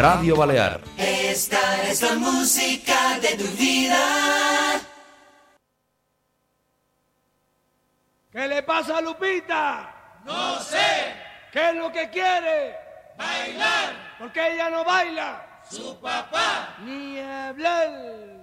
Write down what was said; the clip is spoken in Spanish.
Radio Balear. Esta es la música de tu vida. ¿Qué le pasa a Lupita? No sé. ¿Qué es lo que quiere? Bailar. ¿Por qué ella no baila? Su papá. Ni hablar.